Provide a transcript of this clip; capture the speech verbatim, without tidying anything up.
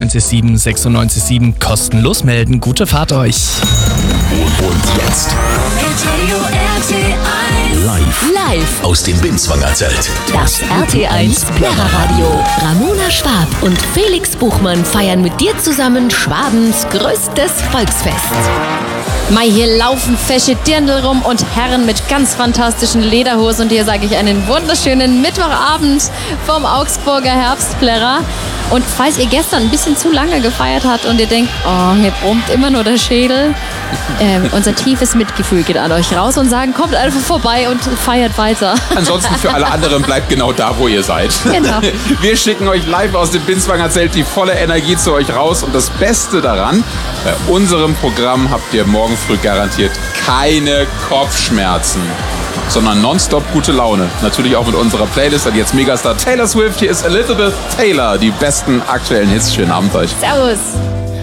sechsundneunzig sieben, sechsundneunzig sieben kostenlos melden. Gute Fahrt euch. Und jetzt live, live aus dem Binswanger Zelt. Das R T eins Plärrer-Radio. Ramona Schwab und Felix Buchmann feiern mit dir zusammen Schwabens größtes Volksfest. Mai, hier laufen fesche Dirndl rum und Herren mit ganz fantastischen Lederhosen. Und hier sage ich einen wunderschönen Mittwochabend vom Augsburger Herbstplärrer. Und falls ihr gestern ein bisschen zu lange gefeiert habt und ihr denkt, oh, hier brummt immer nur der Schädel, äh, unser tiefes Mitgefühl geht an euch raus und sagen, kommt einfach vorbei und feiert weiter. Ansonsten für alle anderen bleibt genau da, wo ihr seid. Genau. Wir schicken euch live aus dem Binswanger Zelt die volle Energie zu euch raus. Und das Beste daran, bei unserem Programm habt ihr morgen früh garantiert keine Kopfschmerzen, sondern nonstop gute Laune. Natürlich auch mit unserer Playlist. Und jetzt Megastar Taylor Swift. Hier ist Elizabeth Taylor. Die besten aktuellen Hits. Schönen Abend euch. Servus.